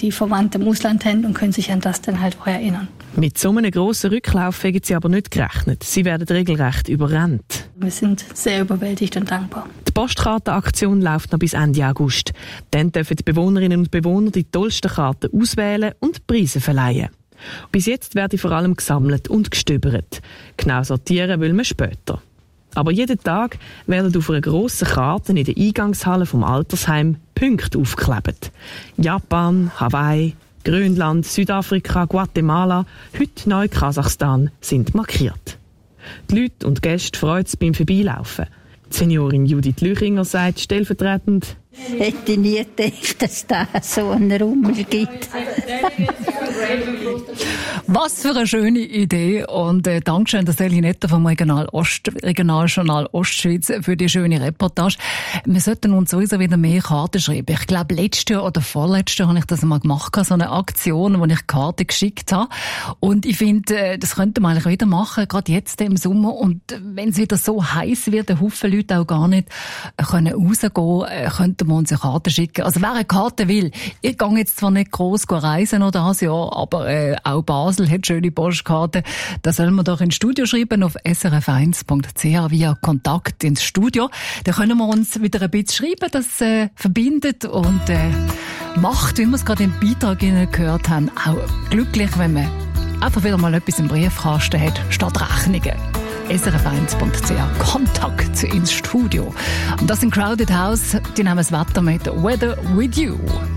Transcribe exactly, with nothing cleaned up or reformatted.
die Verwandte im Ausland haben und können sich an das dann halt auch erinnern. Mit so einem grossen Rücklauf haben sie aber nicht gerechnet. Sie werden regelrecht überrannt. Wir sind sehr überwältigt und dankbar. Die Postkartenaktion läuft noch bis Ende August. Dann dürfen die Bewohnerinnen und Bewohner die tollsten Karten auswählen und Preise verleihen. Bis jetzt werden vor allem gesammelt und gestöbert. Genau sortieren will man später. Aber jeden Tag werden auf einer grossen Karte in der Eingangshalle vom Altersheim Punkte aufgeklebt. Japan, Hawaii, Grönland, Südafrika, Guatemala, heute Neu-Kasachstan sind markiert. Die Leute und Gäste freuen sich beim Vorbeilaufen. Die Seniorin Judith Lüchinger sagt stellvertretend: Hätte ich nie gedacht, dass da so einen Rummel gibt. Was für eine schöne Idee. Und äh, Dankeschön, der Selinetta vom Regional Ost, Regionaljournal Ostschweiz für die schöne Reportage. Wir sollten uns sowieso wieder mehr Karten schreiben. Ich glaube, letztes Jahr oder vorletztes Jahr habe ich das mal gemacht, so eine Aktion, wo ich Karten geschickt habe. Und ich finde, äh, das könnte man eigentlich wieder machen, gerade jetzt im Sommer. Und wenn es wieder so heiß wird, ein Haufen Leute auch gar nicht können rausgehen, äh, könnten wir uns eine Karte schicken. Also wer eine Karte will, ich gehe jetzt zwar nicht gross reisen noch dieses Jahr, aber äh, auch Basel hat schöne Postkarten. Da sollen wir doch ins Studio schreiben auf s r f eins punkt c h via Kontakt ins Studio. Da können wir uns wieder ein bisschen schreiben, das äh, verbindet und äh, macht, wie wir es gerade im Beitrag gehört haben, auch glücklich, wenn man einfach wieder mal etwas im Briefkasten hat, statt Rechnungen. s r f eins punkt c h Kontakt ins Studio. Und das sind Crowded House, die nehmen das Wetter mit Weather With You.